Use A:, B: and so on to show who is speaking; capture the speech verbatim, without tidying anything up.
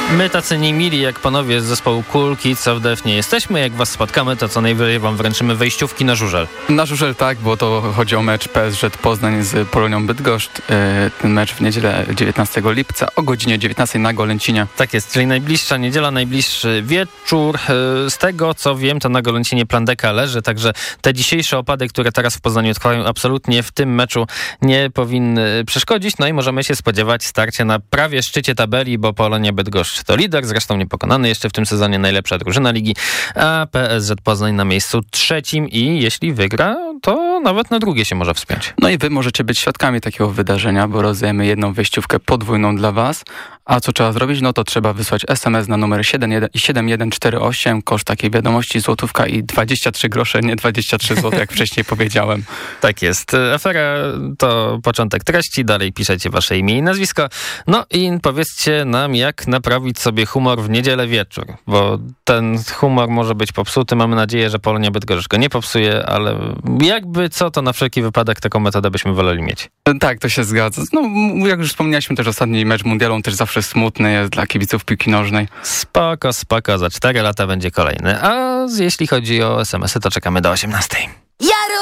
A: My tacy niemili jak panowie z zespołu Cool Kids of Death nie jesteśmy. Jak was spotkamy, to co najwyżej wam wręczymy wejściówki na żużel.
B: Na żużel tak, bo to chodzi o mecz P S Z Poznań z Polonią Bydgoszcz. Ten mecz w niedzielę dziewiętnastego lipca o godzinie dziewiętnastej na Golęcinie.
A: Tak jest, czyli najbliższa niedziela, najbliższy wieczór. Z tego co wiem, to na Golęcinie Plandeka leży, także te dzisiejsze opady, które teraz w Poznaniu trwają, absolutnie w tym meczu nie powinny przeszkodzić. No i możemy się spodziewać starcia na prawie szczycie tabeli, bo Polonia Bydgoszcz to lider, zresztą niepokonany jeszcze w tym sezonie, najlepsza drużyna ligi, a P S Z Poznań na miejscu trzecim i jeśli wygra, to nawet na drugie się może wspiąć.
B: No i wy możecie być świadkami takiego wydarzenia, bo rozdajemy jedną wejściówkę podwójną dla was. A co trzeba zrobić? No to trzeba wysłać es em es na numer siedem jeden cztery osiem. Koszt takiej wiadomości złotówka i dwadzieścia trzy grosze, nie dwadzieścia trzy złote, jak wcześniej powiedziałem.
A: Tak jest. Afera to początek treści. Dalej piszecie wasze imię i nazwisko. No i powiedzcie nam, jak naprawić sobie humor w niedzielę wieczór, bo ten humor może być popsuty. Mamy nadzieję, że Polonia Bydgoszcz go nie popsuje, ale jakby co, to na wszelki wypadek taką metodę byśmy woleli mieć.
B: Tak, to się zgadza. No, jak już wspomnieliśmy, też ostatni mecz mundialu też zawsze smutny jest dla kibiców piłki nożnej.
A: Spoko, spoko. Za cztery lata będzie kolejny. A jeśli chodzi o es em esy, to czekamy do osiemnastej.